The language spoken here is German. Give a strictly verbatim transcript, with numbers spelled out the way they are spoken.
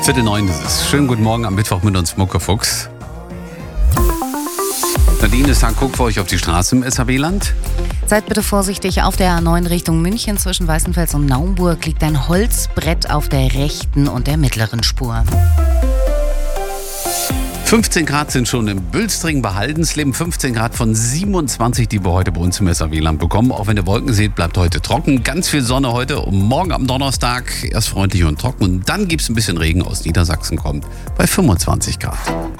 Viertel neun ist es. Schönen guten Morgen am Mittwoch mit uns, Muckefuchs. Nadine ist dann guckt für euch auf die Straße im S H W-Land. Seid bitte vorsichtig, auf der A neun Richtung München zwischen Weißenfels und Naumburg liegt ein Holzbrett auf der rechten und der mittleren Spur. fünfzehn Grad sind schon im Bülstring bei Haldensleben, fünfzehn Grad von siebenundzwanzig, die wir heute bei uns im S H W-Land bekommen. Auch wenn ihr Wolken seht, bleibt heute trocken. Ganz viel Sonne heute und morgen am Donnerstag erst freundlich und trocken. Und dann gibt es ein bisschen Regen aus Niedersachsen kommt bei fünfundzwanzig Grad.